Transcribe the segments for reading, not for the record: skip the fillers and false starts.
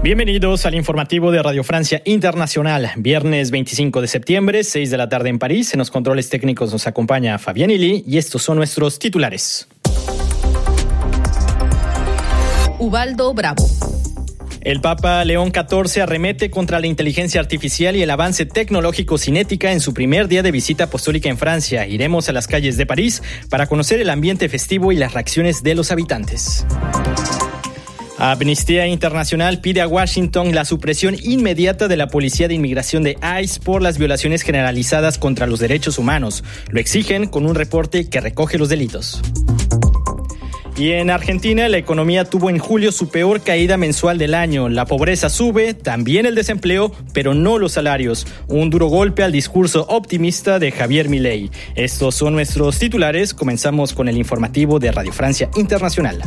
Bienvenidos al informativo de Radio Francia Internacional. Viernes 25 de septiembre, 6 de la tarde en París. En los controles técnicos nos acompaña Fabián Ili y estos son nuestros titulares. Ubaldo Bravo. El Papa León XIV arremete contra la inteligencia artificial y el avance tecnológico sin ética en su primer día de visita apostólica en Francia. Iremos a las calles de París para conocer el ambiente festivo y las reacciones de los habitantes. Amnistía Internacional pide a Washington la supresión inmediata de la Policía de Inmigración de ICE por las violaciones generalizadas contra los derechos humanos. Lo exigen con un reporte que recoge los delitos. Y en Argentina, la economía tuvo en julio su peor caída mensual del año. La pobreza sube, también el desempleo, pero no los salarios. Un duro golpe al discurso optimista de Javier Milei. Estos son nuestros titulares. Comenzamos con el informativo de Radio Francia Internacional.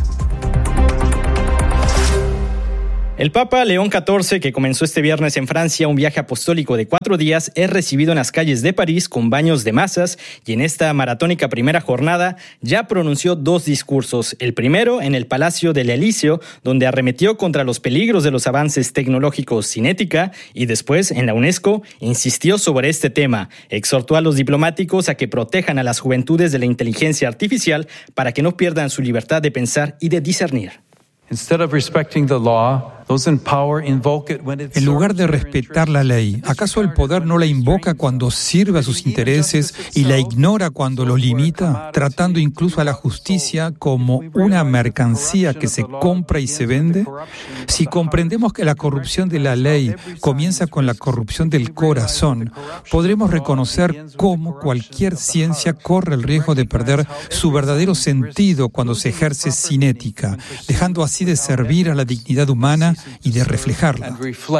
El Papa León XIV, que comenzó este viernes en Francia un viaje apostólico de 4 días, es recibido en las calles de París con baños de masas y en esta maratónica primera jornada ya pronunció 2 discursos. El primero en el Palacio del Elíseo, donde arremetió contra los peligros de los avances tecnológicos sin ética, y después en la UNESCO insistió sobre este tema. Exhortó a los diplomáticos a que protejan a las juventudes de la inteligencia artificial para que no pierdan su libertad de pensar y de discernir. En lugar de respetar la ley, ¿acaso el poder no la invoca cuando sirve a sus intereses y la ignora cuando los limita, tratando incluso a la justicia como una mercancía que se compra y se vende? Si comprendemos que la corrupción de la ley comienza con la corrupción del corazón, podremos reconocer cómo cualquier ciencia corre el riesgo de perder su verdadero sentido cuando se ejerce sin ética, dejando así de servir a la dignidad humana y de reflejarla.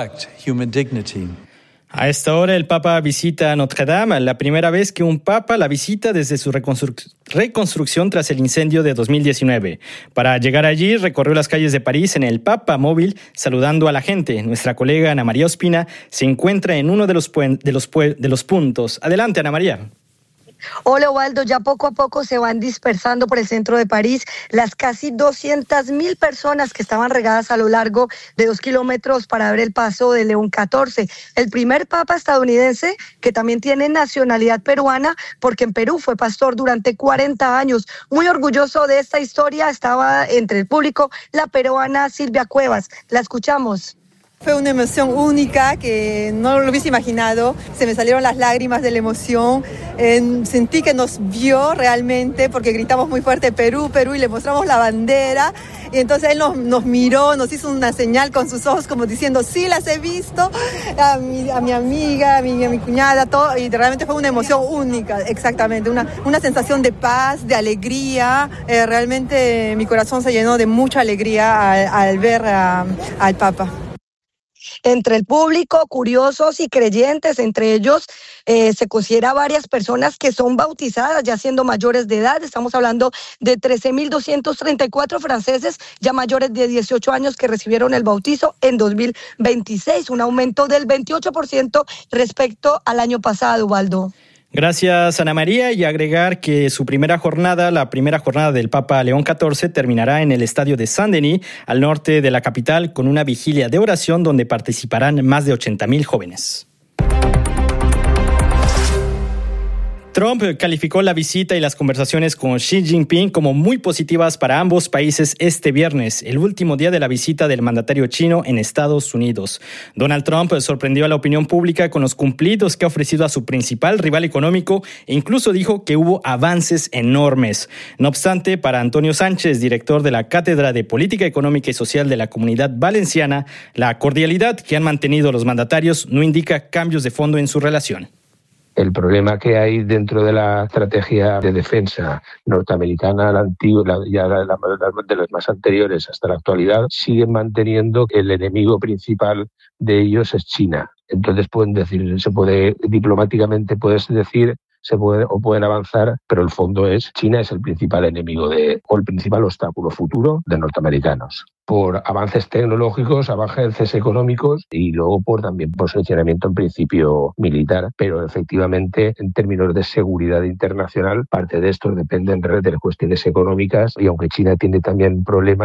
A esta hora el Papa visita Notre Dame, la primera vez que un Papa la visita desde su reconstrucción tras el incendio de 2019. Para llegar allí recorrió las calles de París en el Papa Móvil saludando a la gente. Nuestra colega Ana María Ospina se encuentra en uno de los puntos. Adelante, Ana María. Hola, Ubaldo, ya poco a poco se van dispersando por el centro de París las casi 200.000 personas que estaban regadas a lo largo de 2 kilómetros para ver el paso de León XIV, el primer papa estadounidense que también tiene nacionalidad peruana porque en Perú fue pastor durante 40 años. Muy orgulloso de esta historia estaba entre el público la peruana Silvia Cuevas. La escuchamos. Fue una emoción única que no lo hubiese imaginado. Se me salieron las lágrimas de la emoción. Sentí que nos vio realmente porque gritamos muy fuerte Perú, Perú y le mostramos la bandera. Y entonces él nos miró, nos hizo una señal con sus ojos como diciendo, sí, las he visto, a mi amiga, a mi cuñada, todo. Y realmente fue una emoción única, exactamente. Una sensación de paz, de alegría. Realmente mi corazón se llenó de mucha alegría al ver al Papa. Entre el público, curiosos y creyentes, entre ellos se considera varias personas que son bautizadas ya siendo mayores de edad. Estamos hablando de 13.234 franceses ya mayores de 18 años que recibieron el bautizo en 2026, un aumento del 28% respecto al año pasado, Ubaldo. Gracias, Ana María, y agregar que su la primera jornada del Papa León XIV terminará en el estadio de Saint-Denis, al norte de la capital, con una vigilia de oración donde participarán más de 80.000 jóvenes. Trump calificó la visita y las conversaciones con Xi Jinping como muy positivas para ambos países este viernes, el último día de la visita del mandatario chino en Estados Unidos. Donald Trump sorprendió a la opinión pública con los cumplidos que ha ofrecido a su principal rival económico e incluso dijo que hubo avances enormes. No obstante, para Antonio Sánchez, director de la Cátedra de Política Económica y Social de la Comunidad Valenciana, la cordialidad que han mantenido los mandatarios no indica cambios de fondo en su relación. El problema que hay dentro de la estrategia de defensa norteamericana, la antigua, de las más anteriores hasta la actualidad, siguen manteniendo que el enemigo principal de ellos es China. Entonces diplomáticamente puedes decir pueden avanzar, pero el fondo es China es el principal enemigo o el principal obstáculo futuro de norteamericanos. Por avances tecnológicos, avances económicos y luego también por posicionamiento en principio militar. Pero efectivamente, en términos de seguridad internacional, parte de esto depende de cuestiones económicas y aunque China tiene también problemas,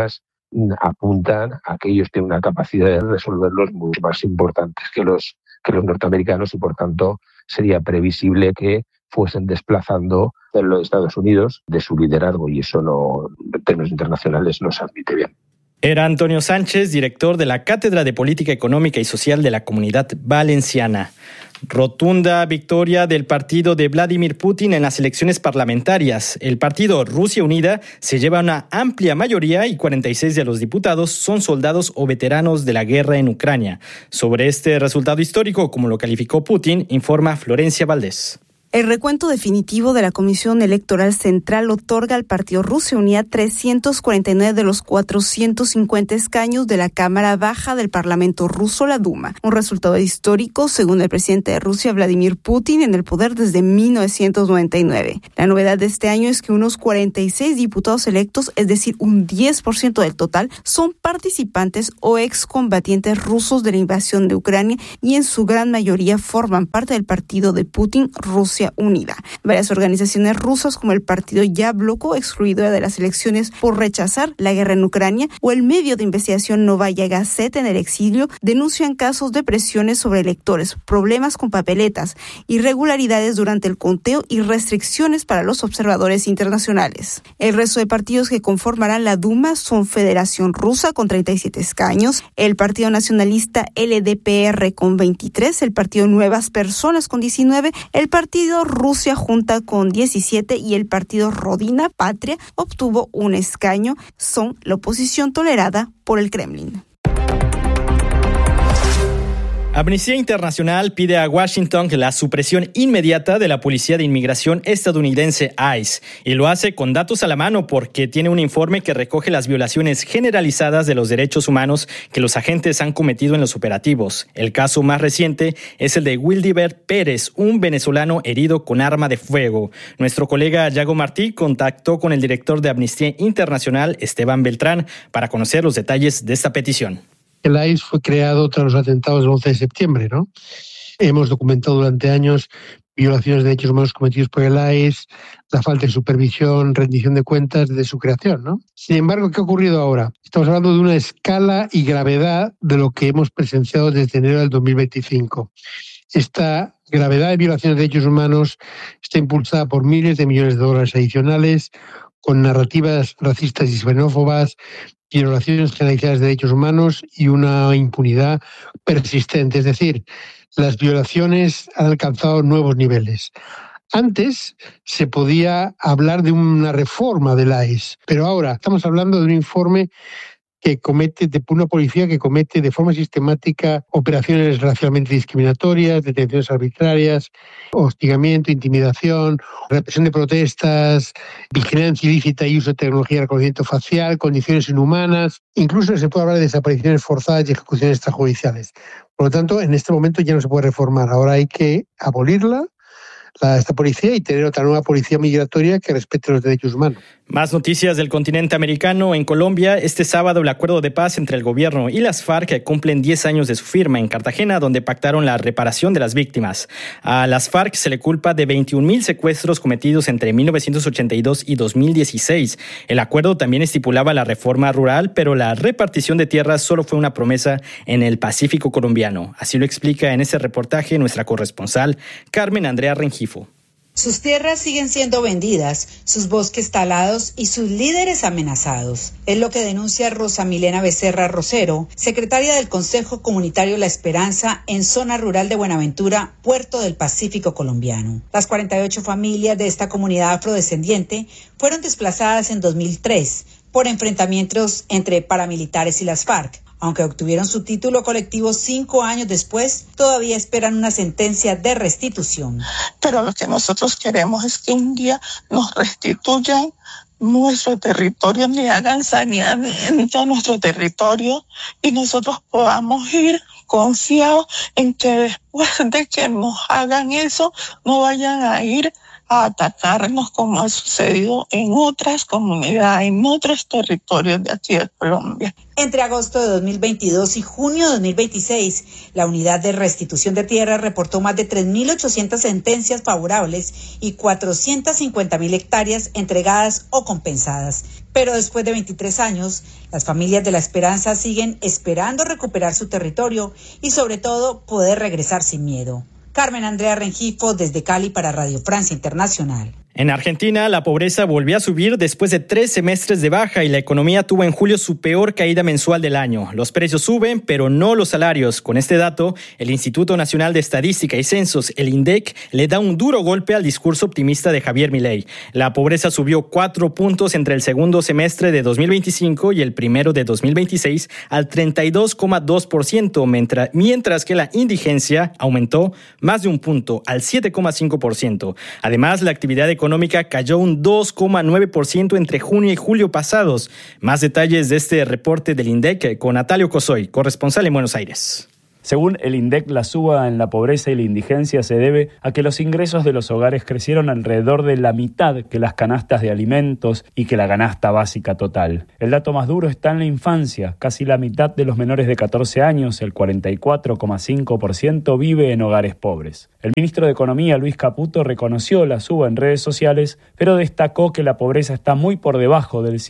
apuntan a que ellos tienen una capacidad de resolverlos mucho más importantes que los norteamericanos, y por tanto sería previsible que fuesen desplazando a los Estados Unidos de su liderazgo, y eso en términos internacionales no se admite bien. Era Antonio Sánchez, director de la Cátedra de Política Económica y Social de la Comunidad Valenciana. Rotunda victoria del partido de Vladimir Putin en las elecciones parlamentarias. El partido Rusia Unida se lleva una amplia mayoría y 46 de los diputados son soldados o veteranos de la guerra en Ucrania. Sobre este resultado histórico, como lo calificó Putin, informa Florencia Valdés. El recuento definitivo de la Comisión Electoral Central otorga al partido Rusia Unida 349 de los 450 escaños de la Cámara Baja del Parlamento ruso, la Duma. Un resultado histórico, según el presidente de Rusia, Vladimir Putin, en el poder desde 1999. La novedad de este año es que unos 46 diputados electos, es decir, un 10% del total, son participantes o excombatientes rusos de la invasión de Ucrania y en su gran mayoría forman parte del partido de Putin, Rusia Unida. Varias organizaciones rusas, como el partido Yabloko, excluido de las elecciones por rechazar la guerra en Ucrania, o el medio de investigación Novaya Gazeta en el exilio, denuncian casos de presiones sobre electores, problemas con papeletas, irregularidades durante el conteo y restricciones para los observadores internacionales. El resto de partidos que conformarán la Duma son Federación Rusa con 37 escaños, el Partido Nacionalista LDPR con 23, el Partido Nuevas Personas con 19, el Partido Rusia Junta con 17 y el partido Rodina Patria obtuvo un escaño. Son la oposición tolerada por el Kremlin. Amnistía Internacional pide a Washington la supresión inmediata de la Policía de Inmigración estadounidense ICE, y lo hace con datos a la mano porque tiene un informe que recoge las violaciones generalizadas de los derechos humanos que los agentes han cometido en los operativos. El caso más reciente es el de Wildibert Pérez, un venezolano herido con arma de fuego. Nuestro colega Yago Martí contactó con el director de Amnistía Internacional, Esteban Beltrán, para conocer los detalles de esta petición. El ICE fue creado tras los atentados del 11 de septiembre, ¿no? Hemos documentado durante años violaciones de derechos humanos cometidos por el ICE, la falta de supervisión, rendición de cuentas desde su creación, ¿no? Sin embargo, ¿qué ha ocurrido ahora? Estamos hablando de una escala y gravedad de lo que hemos presenciado desde enero del 2025. Esta gravedad de violaciones de derechos humanos está impulsada por miles de millones de dólares adicionales, con narrativas racistas y xenófobas, violaciones generalizadas de derechos humanos y una impunidad persistente. Es decir, las violaciones han alcanzado nuevos niveles. Antes se podía hablar de una reforma del ICE, pero ahora estamos hablando de un informe que comete, de una policía que comete de forma sistemática operaciones racialmente discriminatorias, detenciones arbitrarias, hostigamiento, intimidación, represión de protestas, vigilancia ilícita y uso de tecnología de reconocimiento facial, condiciones inhumanas. Incluso se puede hablar de desapariciones forzadas y ejecuciones extrajudiciales. Por lo tanto, en este momento ya no se puede reformar. Ahora hay que abolirla, esta policía, y tener otra nueva policía migratoria que respete los derechos humanos. Más noticias del continente americano. En Colombia, este sábado el acuerdo de paz entre el gobierno y las FARC cumplen 10 años de su firma en Cartagena, donde pactaron la reparación de las víctimas. A las FARC se le culpa de 21,000 secuestros cometidos entre 1982 y 2016. El acuerdo también estipulaba la reforma rural, pero la repartición de tierras solo fue una promesa en el Pacífico colombiano. Así lo explica en ese reportaje nuestra corresponsal Carmen Andrea Rengifo. Sus tierras siguen siendo vendidas, sus bosques talados y sus líderes amenazados. Es lo que denuncia Rosa Milena Becerra Rosero, secretaria del Consejo Comunitario La Esperanza en zona rural de Buenaventura, Puerto del Pacífico colombiano. Las 48 familias de esta comunidad afrodescendiente fueron desplazadas en 2003 por enfrentamientos entre paramilitares y las FARC. Aunque obtuvieron su título colectivo 5 años después, todavía esperan una sentencia de restitución. Pero lo que nosotros queremos es que un día nos restituyan nuestro territorio, ni hagan saneamiento a nuestro territorio y nosotros podamos ir confiados en que después de que nos hagan eso, no vayan a ir a atacarnos como ha sucedido en otras comunidades, en otros territorios de aquí de Colombia. Entre agosto de 2022 y junio de 2026, la Unidad de Restitución de Tierras reportó más de 3.800 sentencias favorables y 450.000 hectáreas entregadas o compensadas. Pero después de 23 años, las familias de La Esperanza siguen esperando recuperar su territorio y sobre todo poder regresar sin miedo. Carmen Andrea Rengifo desde Cali para Radio Francia Internacional. En Argentina, la pobreza volvió a subir después de 3 semestres de baja y la economía tuvo en julio su peor caída mensual del año. Los precios suben, pero no los salarios. Con este dato, el Instituto Nacional de Estadística y Censos, el INDEC, le da un duro golpe al discurso optimista de Javier Milei. La pobreza subió 4 puntos entre el segundo semestre de 2025 y el primero de 2026 al 32,2%, mientras que la indigencia aumentó más de un punto al 7,5%. Además, la actividad económica cayó un 2,9% entre junio y julio pasados. Más detalles de este reporte del INDEC con Natalio Cosoy, corresponsal en Buenos Aires. Según el INDEC, la suba en la pobreza y la indigencia se debe a que los ingresos de los hogares crecieron alrededor de la mitad que las canastas de alimentos y que la canasta básica total. El dato más duro está en la infancia. Casi la mitad de los menores de 14 años, el 44,5%, vive en hogares pobres. El ministro de Economía, Luis Caputo, reconoció la suba en redes sociales, pero destacó que la pobreza está muy por debajo del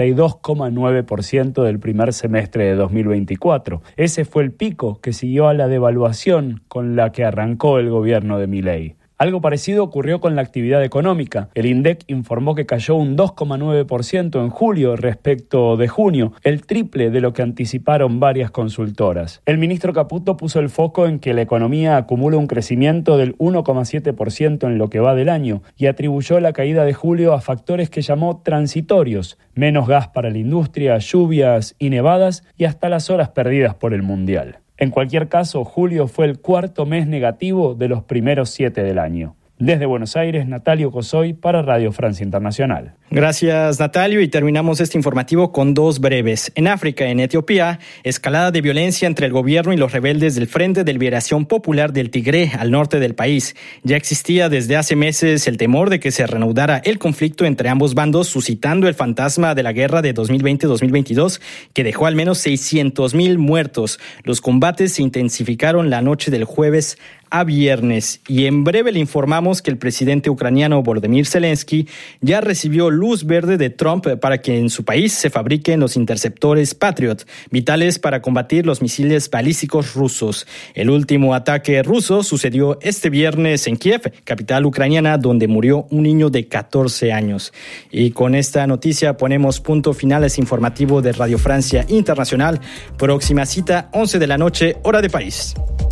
52,9% del primer semestre de 2024. Ese fue el pico que siguió a la devaluación con la que arrancó el gobierno de Milei. Algo parecido ocurrió con la actividad económica. El INDEC informó que cayó un 2,9% en julio respecto de junio, el triple de lo que anticiparon varias consultoras. El ministro Caputo puso el foco en que la economía acumula un crecimiento del 1,7% en lo que va del año y atribuyó la caída de julio a factores que llamó transitorios: menos gas para la industria, lluvias y nevadas y hasta las horas perdidas por el Mundial. En cualquier caso, julio fue el cuarto mes negativo de los primeros 7 del año. Desde Buenos Aires, Natalio Cosoy para Radio Francia Internacional. Gracias, Natalio, y terminamos este informativo con 2 breves. En África, en Etiopía, escalada de violencia entre el gobierno y los rebeldes del Frente de Liberación Popular del Tigré al norte del país. Ya existía desde hace meses el temor de que se reanudara el conflicto entre ambos bandos, suscitando el fantasma de la guerra de 2020-2022, que dejó al menos 600.000 muertos. Los combates se intensificaron la noche del jueves a viernes. Y en breve le informamos que el presidente ucraniano Volodymyr Zelensky ya recibió luz verde de Trump para que en su país se fabriquen los interceptores Patriot, vitales para combatir los misiles balísticos rusos. El último ataque ruso sucedió este viernes en Kiev, capital ucraniana, donde murió un niño de 14 años. Y con esta noticia ponemos punto final a este informativo de Radio Francia Internacional. Próxima cita, 11 de la noche, hora de París.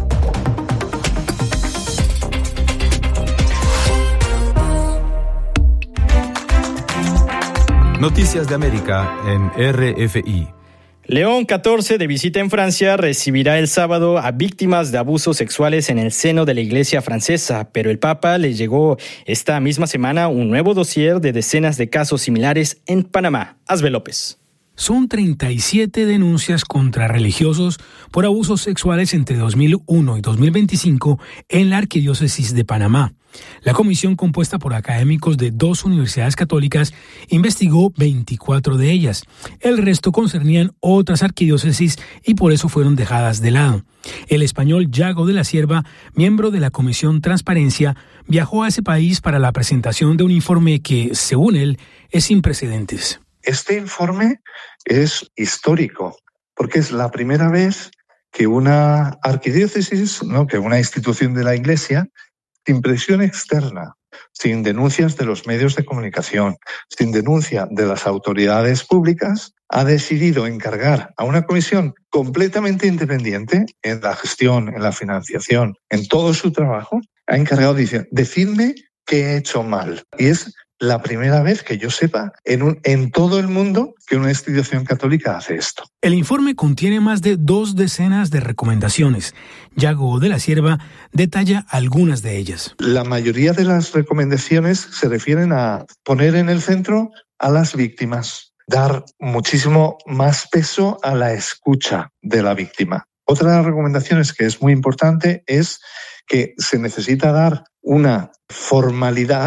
Noticias de América en RFI. León XIV, de visita en Francia, recibirá el sábado a víctimas de abusos sexuales en el seno de la Iglesia francesa, pero el Papa le llegó esta misma semana un nuevo dossier de decenas de casos similares en Panamá. Asbe López. Son 37 denuncias contra religiosos por abusos sexuales entre 2001 y 2025 en la Arquidiócesis de Panamá. La comisión, compuesta por académicos de 2 universidades católicas, investigó 24 de ellas. El resto concernían otras arquidiócesis y por eso fueron dejadas de lado. El español Yago de la Cierva, miembro de la Comisión Transparencia, viajó a ese país para la presentación de un informe que, según él, es sin precedentes. Este informe es histórico porque es la primera vez que una arquidiócesis, que una institución de la Iglesia, sin presión externa, sin denuncias de los medios de comunicación, sin denuncia de las autoridades públicas, ha decidido encargar a una comisión completamente independiente en la gestión, en la financiación, en todo su trabajo, ha encargado de decidme qué he hecho mal. Y es la primera vez que yo sepa en todo el mundo que una institución católica hace esto. El informe contiene más de 2 docenas de recomendaciones. Yago de la Cierva detalla algunas de ellas. La mayoría de las recomendaciones se refieren a poner en el centro a las víctimas, dar muchísimo más peso a la escucha de la víctima. Otra de las recomendaciones que es muy importante es que se necesita dar una formalidad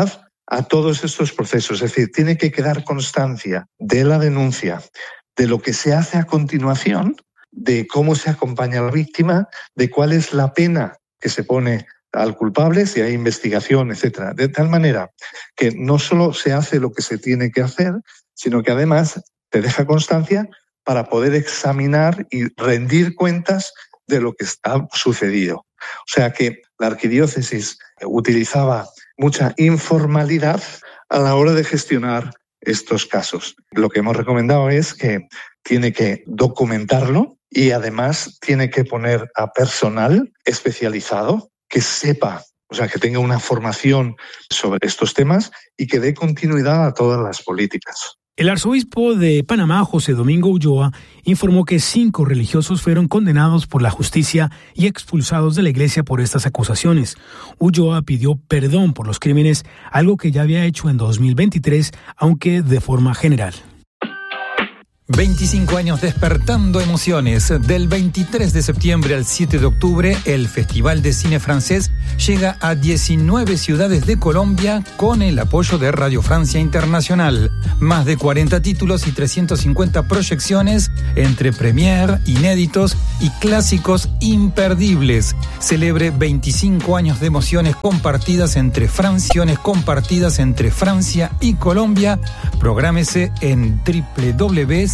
a todos estos procesos. Es decir, tiene que quedar constancia de la denuncia, de lo que se hace a continuación, de cómo se acompaña a la víctima, de cuál es la pena que se pone al culpable, si hay investigación, etcétera. De tal manera que no solo se hace lo que se tiene que hacer, sino que además te deja constancia para poder examinar y rendir cuentas de lo que ha sucedido. O sea que la arquidiócesis utilizaba mucha informalidad a la hora de gestionar estos casos. Lo que hemos recomendado es que tiene que documentarlo y además tiene que poner a personal especializado que sepa, o sea, que tenga una formación sobre estos temas y que dé continuidad a todas las políticas. El arzobispo de Panamá, José Domingo Ulloa, informó que 5 religiosos fueron condenados por la justicia y expulsados de la iglesia por estas acusaciones. Ulloa pidió perdón por los crímenes, algo que ya había hecho en 2023, aunque de forma general. 25 años despertando emociones. Del 23 de septiembre al 7 de octubre, el Festival de Cine Francés llega a 19 ciudades de Colombia con el apoyo de Radio Francia Internacional. Más de 40 títulos y 350 proyecciones entre premier, inéditos y clásicos imperdibles. Celebre 25 años de emociones compartidas entre Francia y Colombia. Prográmese en www